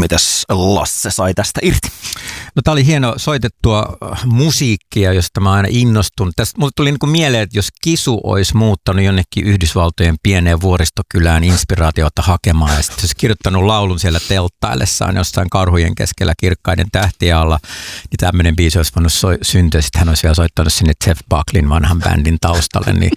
Mitäs Lasse sai tästä irti? No tää oli hieno soitettua musiikkia, josta mä aina innostun. Tästä mulle tuli niinku mieleen, että jos Kisu olisi muuttanut jonnekin Yhdysvaltojen pieneen vuoristokylään inspiraatiota hakemaan ja sitten olisi kirjoittanut laulun siellä telttaillessaan jossain karhujen keskellä kirkkaiden tähtien alla, niin tämmöinen biisi olisi voinut syntyä. Sitten hän olisi vielä soittanut sinne Jeff Buckleyn vanhan bändin taustalle. Niin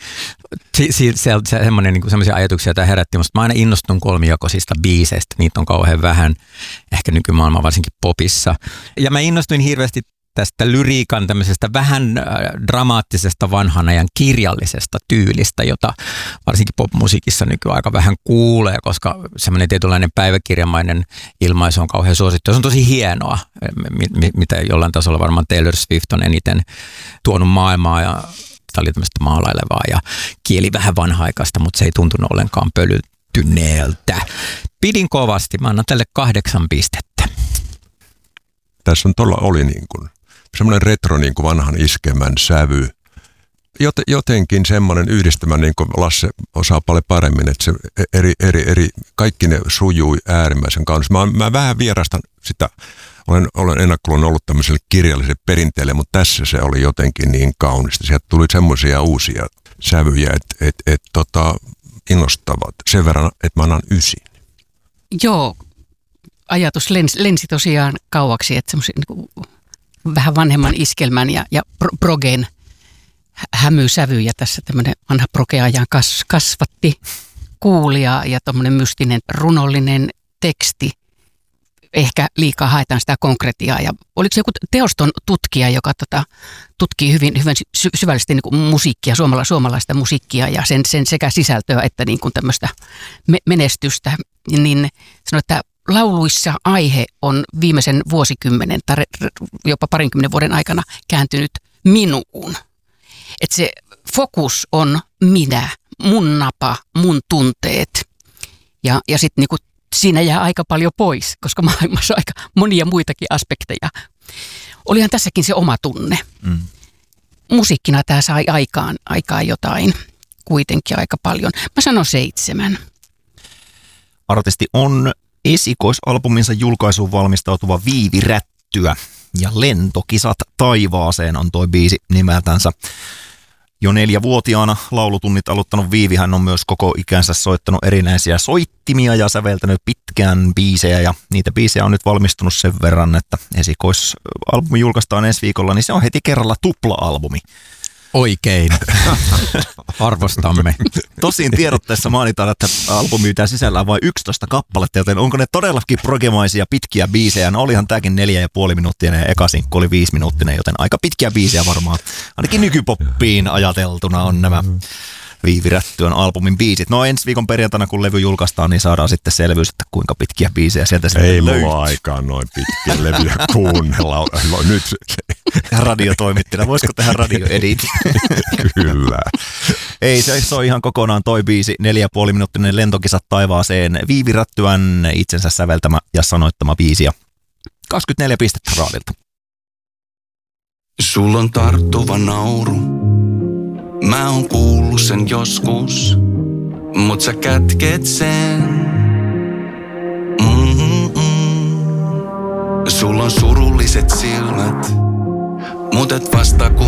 semmoisia ajatuksia, joita herätti musta. Mä aina innostun kolmijakoisista biiseistä. Niitä on kauhean vähän, ehkä nykymaailman varsinkin popissa. Ja mä innostuin hirveästi tästä lyriikan tämmöisestä vähän dramaattisesta vanhan ajan kirjallisesta tyylistä, jota varsinkin popmusiikissa nykyään aika vähän kuulee, koska semmoinen tietynlainen päiväkirjamainen ilmaisu on kauhean suosittu. Se on tosi hienoa, mitä jollain tasolla varmaan Taylor Swift on eniten tuonut maailmaa, ja tämä oli tämmöistä maalailevaa ja kieli vähän vanha-aikaista, mutta se ei tuntunut ollenkaan pölyttyneeltä. Pidin kovasti, mä annan tälle 8 pistettä. Tässä on oli niin kuin semmoinen retro niin kuin vanhan iskemän sävy. Jotenkin semmoinen yhdistämä, niin kuin Lasse osaa paljon paremmin, että se kaikki ne sujui äärimmäisen kaunis. Mä vähän vierastan sitä, olen ennakkoluun ollut tämmöiselle kirjalliselle perinteelle, mutta tässä se oli jotenkin niin kaunista. Sieltä tuli semmoisia uusia sävyjä, että innostavat sen verran, että mä annan 9. Joo, ajatus lensi tosiaan kauaksi, että semmoisen niin vähän vanhemman iskelmän ja progen hämysävyjä tässä tämmöinen vanha progeajan kasvatti kuulia ja tommoinen mystinen runollinen teksti. Ehkä liikaa haetaan sitä konkretiaa. Ja oliko se joku teoston tutkija, joka tutkii hyvin syvällisesti niin kuin musiikkia, suomalaista musiikkia ja sen sekä sisältöä että niin kuin tämmöistä menestystä, niin sanoi, että lauluissa aihe on viimeisen vuosikymmenen tai jopa 20 vuoden aikana kääntynyt minuun. Että se fokus on minä, mun napa, mun tunteet ja sitten niinku siinä jää aika paljon pois, koska maailmassa on aika monia muitakin aspekteja. Olihan tässäkin se oma tunne. Musiikkina tämä sai aikaan jotain, kuitenkin aika paljon. Mä sanon 7. Artisti on esikoisalbuminsa julkaisuun valmistautuva Viivi Rättyä ja Lentokisat taivaaseen on toi biisi nimeltänsä. Jo 4-vuotiaana laulutunnit aloittanut Viivihän on myös koko ikänsä soittanut erinäisiä soittimia ja säveltänyt pitkään biisejä ja niitä biisejä on nyt valmistunut sen verran, että esikoisalbumi julkaistaan ensi viikolla, niin se on heti kerralla tupla-albumi. Oikein. Arvostamme. Tosin tiedotteessa mainitaan, että albumi pitää sisällään vain 11 kappaletta, joten onko ne todellakin progemaisia pitkiä biisejä? No olihan tämäkin 4,5 minuuttinen ja eka sinkku oli 5 minuuttinen, joten aika pitkiä biisejä varmaan. Ainakin nykypoppiin ajateltuna on nämä Viivi Rättyön albumin biisit. No ensi viikon perjantaina, kun levy julkaistaan, niin saadaan sitten selvyys, että kuinka pitkiä biisejä sieltä sitten löytyy. Ei mulla aikaa noin pitkiä levyjä kuunnella. Nyt radiotoimittajana. Voisiko tehdä radioeditin? Kyllä. Ei, se on ihan kokonaan toi biisi. 4,5 minuuttinen Lentokisat taivaaseen. Viivi Rättyän itsensä säveltämä ja sanoittama biisi. 24 pistettä raadilta. Sulla on tarttuva nauru. Mä oon kuullut sen joskus, mut sä kätket sen. Sulla on surulliset silmät, mut et vastaa kun